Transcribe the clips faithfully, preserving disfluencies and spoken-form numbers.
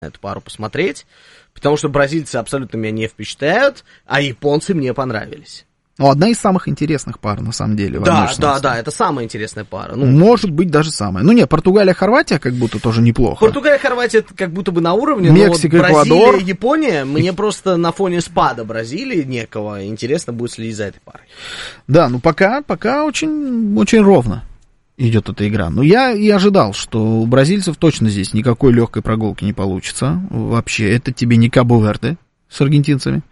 эту пару посмотреть, потому что бразильцы абсолютно меня не впечатляют, а японцы мне понравились. Ну, одна из самых интересных пар, на самом деле. Да, да, да, это самая интересная пара. Ну, может быть, даже самая. Ну, нет, Португалия, Хорватия как будто тоже неплохо. Португалия, Хорватия как будто бы на уровне, Мексика, но вот Бразилия, Эквадор. Япония, мне просто на фоне спада Бразилии некого интересно будет следить за этой парой. Да, ну пока, пока очень, очень ровно идет эта игра. Но я и ожидал, что у бразильцев точно здесь никакой легкой прогулки не получится. Вообще, это тебе не Кабо-Верде с аргентинцами.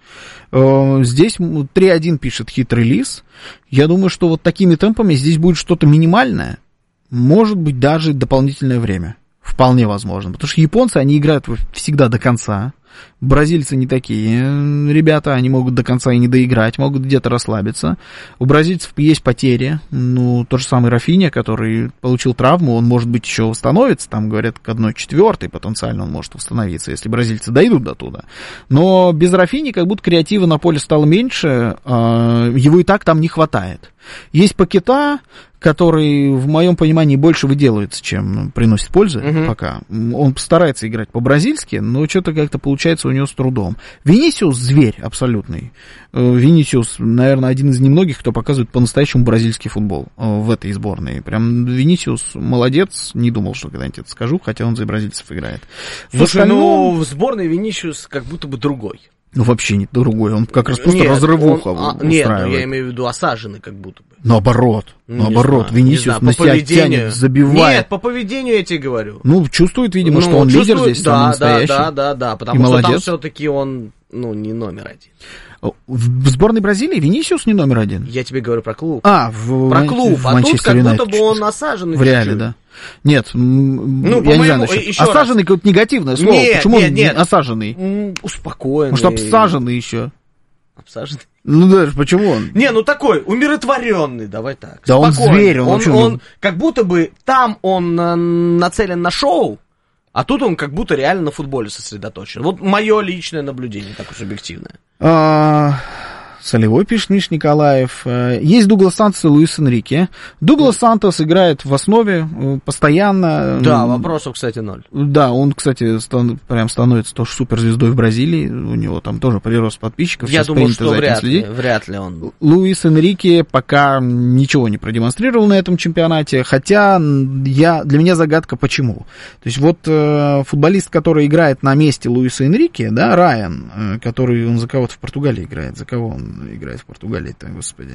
Здесь три один пишет хитрый лис. Я думаю, что вот такими темпами здесь будет что-то минимальное. Может быть, даже дополнительное время. Вполне возможно. Потому что японцы, они играют всегда до конца. Бразильцы не такие ребята, они могут до конца и не доиграть, могут где-то расслабиться. У бразильцев есть потери. Ну, тот же самый Рафинья, который получил травму, он, может быть, еще восстановится. Там, говорят, к одной четвертой потенциально он может восстановиться, если бразильцы дойдут до туда. Но без Рафиньи как будто креатива на поле стало меньше, его и так там не хватает. Есть Пакета, который, в моем понимании, больше выделывается, чем приносит пользы uh-huh. пока. Он старается играть по-бразильски, но что-то как-то получается у него с трудом. Винисиус — зверь абсолютный. Винисиус, наверное, один из немногих, кто показывает по-настоящему бразильский футбол в этой сборной. Прям Винисиус молодец, не думал, что когда-нибудь это скажу, хотя он за бразильцев играет. Слушай, в остальном... ну в сборной Винисиус как будто бы другой. Ну, вообще не другой, он как раз просто нет, разрывуха он, а, устраивает. Нет, ну, я имею в виду осаженный как будто бы. Наоборот, ну, наоборот, знаю, Винисиус на себя тянет, забивает. Нет, по поведению я тебе говорю. Ну, чувствует, видимо, ну, что он чувствует, лидер здесь, да, самый настоящий. Да, да, да, да, потому и что молодец. Там все-таки он, ну, не номер один. В сборной Бразилии Винисиус не номер один? Я тебе говорю про клуб. А, в Про клуб, в а тут как Юнайтед будто бы он осаженный. В реале, да. Нет, ну, я не знаю, насчет... осаженный какое-то негативное слово. Нет, Почему нет, он нет. осаженный? Успокоенный. Может, обсаженный еще. Обсаженный? Ну даже почему он? Не, ну такой, умиротворенный, давай так. Да он зверь, он, он, вообще, он ну... как будто бы там он нацелен на шоу, а тут он как будто реально на футболе сосредоточен. Вот мое личное наблюдение, так уж объективное. А... Солевой, пишет Миш Николаев. Есть Дуглас Сантос и Луис Энрике. Дуглас Сантос играет в основе постоянно. Да, вопросов, кстати, ноль. Да, он, кстати, стан, прям становится тоже суперзвездой в Бразилии. У него там тоже прирост подписчиков. Я сейчас думаю, что вряд ли, вряд ли он. Луис Энрике пока ничего не продемонстрировал на этом чемпионате, хотя я, для меня загадка почему. То есть вот э, футболист, который играет на месте Луиса Энрике, да, Райан, э, который он за кого-то в Португалии играет, за кого он играет в Португалии-то, господи,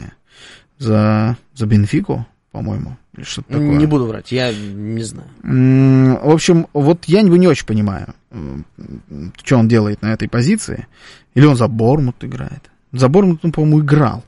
за, за Бенфику, по-моему, или что-то такое. Не буду врать, я не знаю. В общем, вот я не, не очень понимаю, что он делает на этой позиции. Или он за Бормут играет. За Бормут он, по-моему, играл.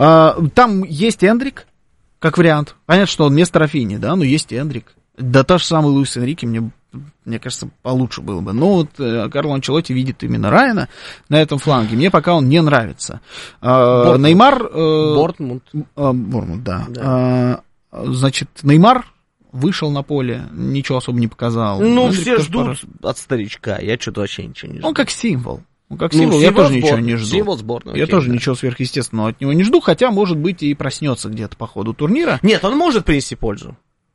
Там есть Эндрик, как вариант. Понятно, что он вместо Рафини, да, но есть Эндрик. Да тот же самый Луис Энрике мне... Мне кажется, получше было бы. Но вот э, Карло Анчелотти видит именно Райана на этом фланге. Мне пока он не нравится. Э, Неймар... Э, Бортмунд. Э, Бортмунд, да. да. Э, значит, Неймар вышел на поле, ничего особо не показал. Ну, Эндрик все ждут пора... от старичка. Я что-то вообще ничего не жду. Он как символ. Он как ну, символ, символ я тоже сбор... ничего не жду. Символ сборной. Я окей, тоже да. ничего сверхъестественного от него не жду, хотя, может быть, и проснется где-то по ходу турнира. Нет, он может принести пользу,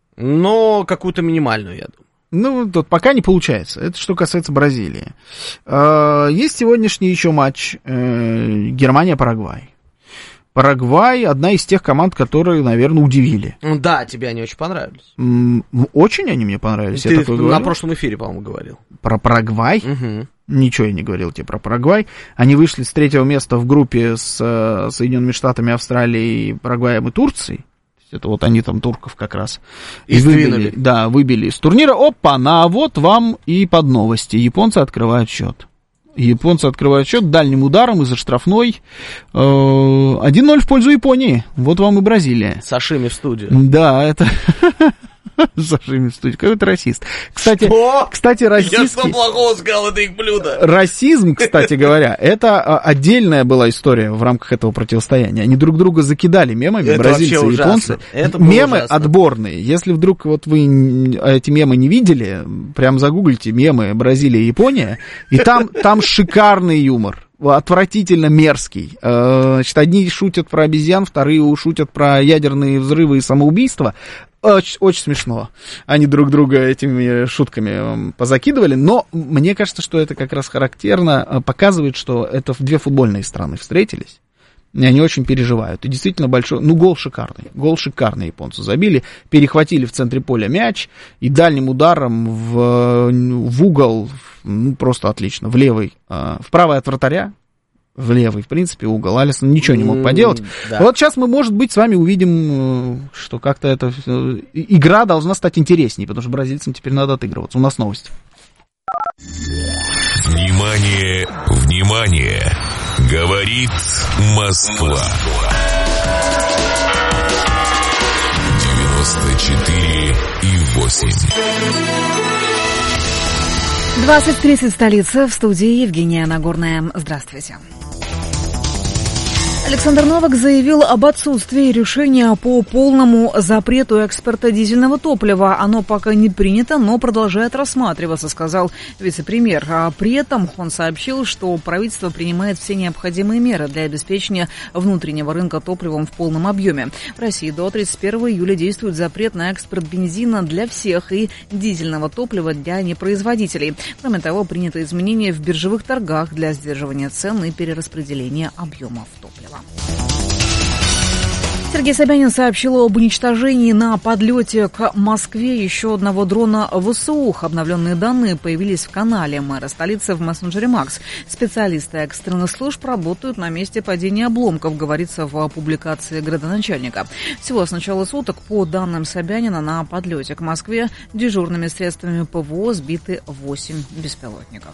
но какую-то минимальную, я думаю. Ну, тут пока не получается. Это что касается Бразилии. Есть сегодняшний еще матч Германия-Парагвай. Парагвай — одна из тех команд, которые, наверное, удивили. Да, тебе они очень понравились. Очень они мне понравились. Ты я такой на говорил. прошлом эфире, по-моему, говорил. Про Парагвай? Угу. Ничего я не говорил тебе про Парагвай. Они вышли с третьего места в группе с Соединенными Штатами, Австралией, Парагваем и Турцией. Это вот они там турков как раз и выбили, да, выбили из турнира. Опа, на вот вам и под новости. Японцы открывают счет. Японцы открывают счет дальним ударом из-за штрафной. один ноль в пользу Японии. Вот вам и Бразилия. Сашими в студию. Да, это... Сашими в студию. Какой-то расист. Кстати, что? кстати, российский... Я что плохого сказал, это их блюдо. Расизм, кстати говоря, это отдельная была история в рамках этого противостояния. Они друг друга закидали мемами, это бразильцы и японцы. Это мемы ужасно. Отборные. Если вдруг вот вы эти мемы не видели, прям загуглите мемы Бразилия и Япония, и там, там шикарный юмор. Отвратительно мерзкий. Значит, одни шутят про обезьян, вторые шутят про ядерные взрывы и самоубийства. очень, очень смешно. Они друг друга этими шутками позакидывали, но мне кажется, что это как раз характерно, показывает, что это две футбольные страны встретились. И они очень переживают. И действительно большой... Ну, гол шикарный. Гол шикарный японцы забили. Перехватили в центре поля мяч. И дальним ударом в, в угол, ну, просто отлично. В левый. В правый от вратаря. В левый, в принципе, угол. Алисон ничего не мог поделать. Mm, да. Вот сейчас мы, может быть, с вами увидим, что как-то эта игра должна стать интереснее. Потому что бразильцам теперь надо отыгрываться. У нас новости. Внимание, внимание! Говорит Москва. девяносто четыре и восемь. двадцать тридцать столица, в студии Евгения Нагорная. Здравствуйте. Александр Новак заявил об отсутствии решения по полному запрету экспорта дизельного топлива. Оно пока не принято, но продолжает рассматриваться, сказал вице-премьер. А при этом он сообщил, что правительство принимает все необходимые меры для обеспечения внутреннего рынка топливом в полном объеме. В России до тридцать первого июля действует запрет на экспорт бензина для всех и дизельного топлива для непроизводителей. Кроме того, принято изменения в биржевых торгах для сдерживания цен и перераспределения объемов топлива. Сергей Собянин сообщил об уничтожении на подлете к Москве еще одного дрона ВСУ. Обновленные данные появились в канале мэра столицы в мессенджере Макс. Специалисты экстренных служб работают на месте падения обломков, говорится в публикации градоначальника. Всего с начала суток, по данным Собянина, на подлете к Москве дежурными средствами ПВО сбиты восемь беспилотников.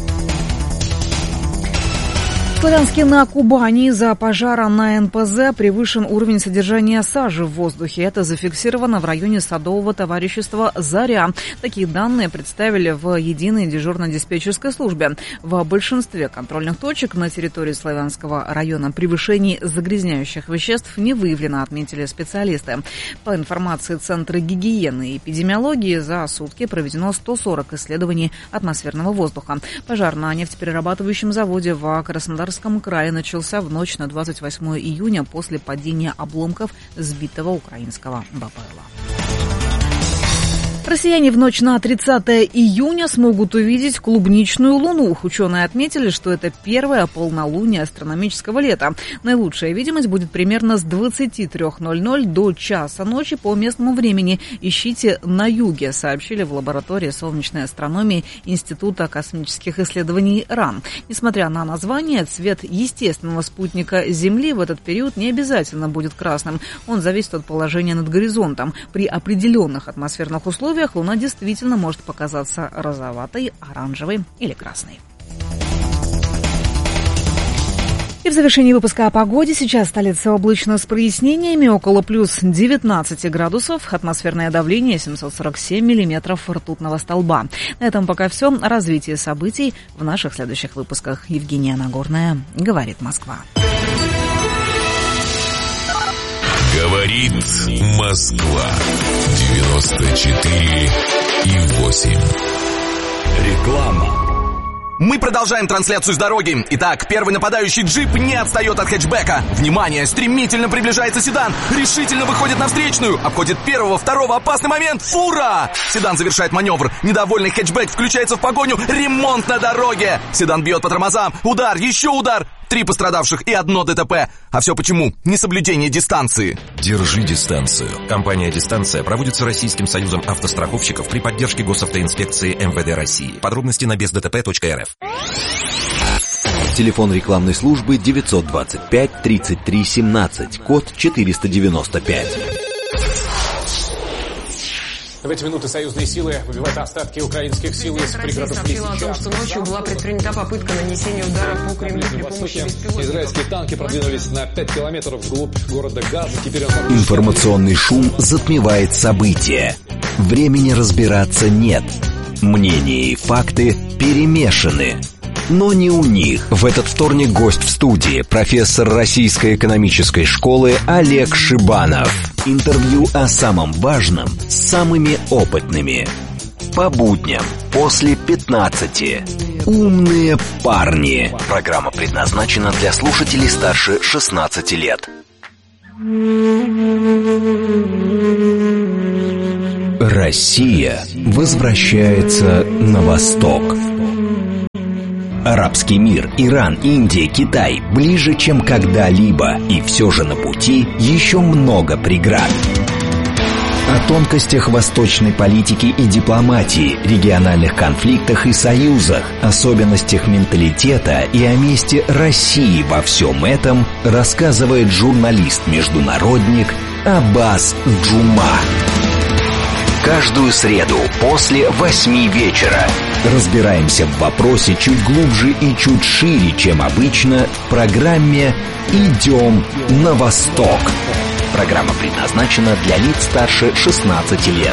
В Славянске на Кубани из-за пожара на эн пэ зэ превышен уровень содержания сажи в воздухе. Это зафиксировано в районе садового товарищества «Заря». Такие данные представили в единой дежурно-диспетчерской службе. В большинстве контрольных точек на территории Славянского района превышений загрязняющих веществ не выявлено, отметили специалисты. По информации Центра гигиены и эпидемиологии, за сутки проведено сто сорок исследований атмосферного воздуха. Пожар на нефтеперерабатывающем заводе в Краснодарском крае начался в ночь на двадцать восьмое июня после падения обломков сбитого украинского БПЛА. Россияне в ночь на тридцатое июня смогут увидеть клубничную луну. Ученые отметили, что это первое полнолуние астрономического лета. Наилучшая видимость будет примерно с двадцати трёх ноль-ноль до часа ночи по местному времени. Ищите на юге, сообщили в лаборатории солнечной астрономии Института космических исследований РАН. Несмотря на название, цвет естественного спутника Земли в этот период не обязательно будет красным. Он зависит от положения над горизонтом. При определенных атмосферных условиях Луна действительно может показаться розоватой, оранжевой или красной. И в завершении выпуска о погоде. Сейчас столица облачно с прояснениями, около плюс девятнадцати градусов, атмосферное давление семьсот сорок семь миллиметров ртутного столба. На этом пока все. Развитие событий в наших следующих выпусках. Евгения Нагорная, говорит Москва. Говорит Москва. девяносто четыре и восемь. Реклама. Мы продолжаем трансляцию с дороги. Итак, первый нападающий джип не отстает от хэтчбека. Внимание, стремительно приближается седан. Решительно выходит на встречную. Обходит первого, второго, опасный момент. Фура! Седан завершает маневр. Недовольный хэтчбек включается в погоню. Ремонт на дороге. Седан бьет по тормозам. Удар, еще удар. Три пострадавших и одно ДТП. А все почему? Несоблюдение дистанции. Держи дистанцию. Компания «Дистанция» проводится Российским союзом автостраховщиков при поддержке госавтоинспекции эм вэ дэ России. Подробности на без дэ тэ пэ точка эр эф. Телефон рекламной службы девятьсот двадцать пять тридцать три семнадцать, код четыреста девяносто пять. В эти минуты союзные силы выбивают остатки украинских сил из пригородов Лисичанска. Сообщила о том, что ночью была предпринята попытка нанесения удара по Кремлю при помощи беспилотников. Израильские танки продвинулись на пять километров вглубь города Газа. Теперь он... Информационный шум затмевает события. Времени разбираться нет. Мнения и факты перемешаны. Но не у них. В этот вторник гость в студии, профессор Российской экономической школы Олег Шибанов. Интервью о самом важном с самыми опытными. По будням после пятнадцати. Умные парни. Программа предназначена для слушателей старше шестнадцати лет. Россия возвращается на восток. Арабский мир, Иран, Индия, Китай ближе, чем когда-либо, и все же на пути еще много преград. О тонкостях восточной политики и дипломатии, региональных конфликтах и союзах, особенностях менталитета и о месте России во всем этом рассказывает журналист-международник Аббас Джума. Каждую среду после восьми вечера разбираемся в вопросе чуть глубже и чуть шире, чем обычно, в программе «Идем на восток». Программа предназначена для лиц старше шестнадцати лет.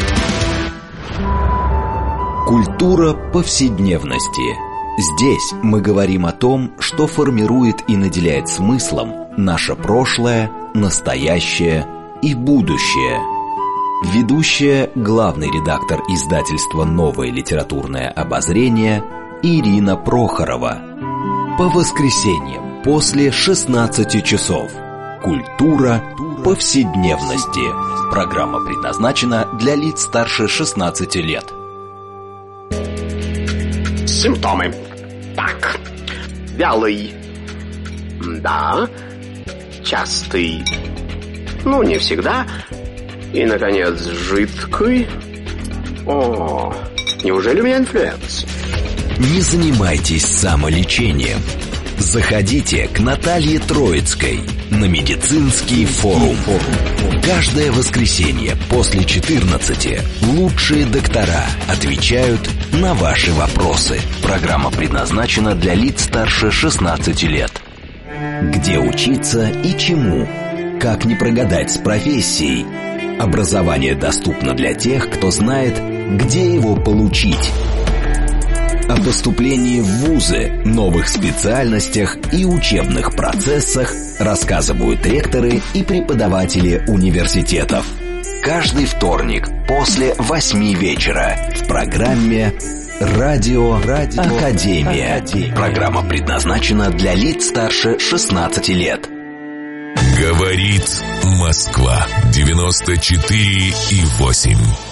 Культура повседневности. Здесь мы говорим о том, что формирует и наделяет смыслом наше прошлое, настоящее и будущее. Ведущая, главный редактор издательства «Новое литературное обозрение» Ирина Прохорова. По воскресеньям после шестнадцати часов. Культура повседневности. Программа предназначена для лиц старше шестнадцати лет. Симптомы. Так. Вялый. Да. Частый. Ну, не всегда. И, наконец, жидкий. О, неужели у меня инфлюенс? Не занимайтесь самолечением. Заходите к Наталье Троицкой на медицинский форум. Каждое воскресенье после четырнадцати лучшие доктора отвечают на ваши вопросы. Программа предназначена для лиц старше шестнадцати лет. Где учиться и чему? Как не прогадать с профессией? Образование доступно для тех, кто знает, где его получить. О поступлении в вузы, новых специальностях и учебных процессах рассказывают ректоры и преподаватели университетов. Каждый вторник после восьми вечера в программе «Радио, Радио Академия». Академия. Программа предназначена для лиц старше шестнадцати лет. Говорит Москва девяносто четыре и восемь.